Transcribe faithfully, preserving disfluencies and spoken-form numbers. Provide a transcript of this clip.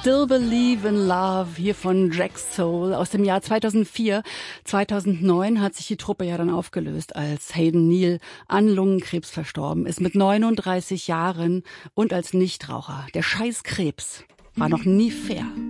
Still Believe in Love hier von Jack Soul aus dem Jahr zweitausendvier. zweitausendneun hat sich die Truppe ja dann aufgelöst, als Hayden Neal an Lungenkrebs verstorben ist mit neununddreißig Jahren und als Nichtraucher. Der Scheiß Krebs war noch nie fair.